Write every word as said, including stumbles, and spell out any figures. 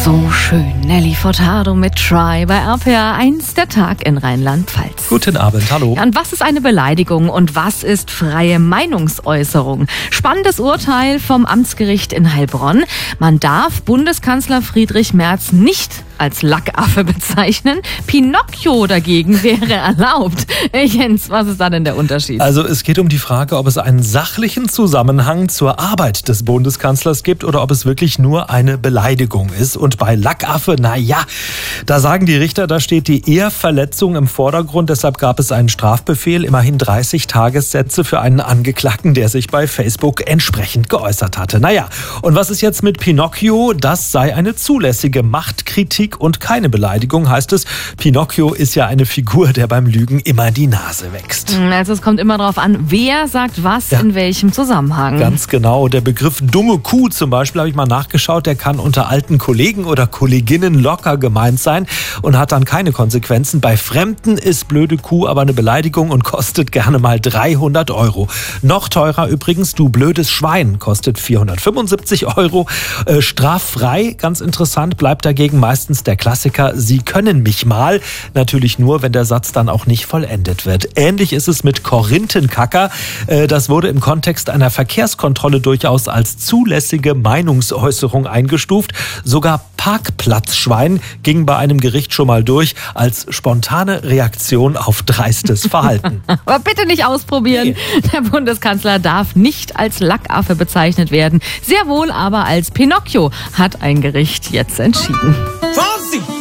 So schön. Nelly Furtado mit Try bei R P R eins, der Tag in Rheinland-Pfalz. Guten Abend, hallo. Ja, und was ist eine Beleidigung und was ist freie Meinungsäußerung? Spannendes Urteil vom Amtsgericht in Heilbronn. Man darf Bundeskanzler Friedrich Merz nicht als Lackaffe bezeichnen. Pinocchio dagegen wäre erlaubt. Jens, was ist da denn der Unterschied? Also es geht um die Frage, ob es einen sachlichen Zusammenhang zur Arbeit des Bundeskanzlers gibt oder ob es wirklich nur eine Beleidigung ist. Und bei Lackaffe, na ja, da sagen die Richter, da steht die Ehrverletzung im Vordergrund. Deshalb gab es einen Strafbefehl, immerhin dreißig Tagessätze für einen Angeklagten, der sich bei Facebook entsprechend geäußert hatte. Naja, und was ist jetzt mit Pinocchio? Das sei eine zulässige Machtkritik und keine Beleidigung, heißt es. Pinocchio ist ja eine Figur, der beim Lügen immer die Nase wächst. Also es kommt immer darauf an, wer sagt was ja. in welchem Zusammenhang. Ganz genau. Der Begriff dumme Kuh zum Beispiel, habe ich mal nachgeschaut, der kann unter alten Kollegen oder Kolleginnen locker gemeint sein und hat dann keine Konsequenzen. Bei Fremden ist blöde Kuh aber eine Beleidigung und kostet gerne mal dreihundert Euro. Noch teurer übrigens, du blödes Schwein, kostet vierhundertfünfundsiebzig Euro. Äh, straffrei, ganz interessant, bleibt dagegen meistens der Klassiker, Sie können mich mal. Natürlich nur, wenn der Satz dann auch nicht vollendet wird. Ähnlich ist es mit Korinthenkacker. Das wurde im Kontext einer Verkehrskontrolle durchaus als zulässige Meinungsäußerung eingestuft. Sogar Parkplatzschwein ging bei einem Gericht schon mal durch als spontane Reaktion auf dreistes Verhalten. Aber bitte nicht ausprobieren. Nee. Der Bundeskanzler darf nicht als Lackaffe bezeichnet werden. Sehr wohl aber als Pinocchio, hat ein Gericht jetzt entschieden. Vorsicht!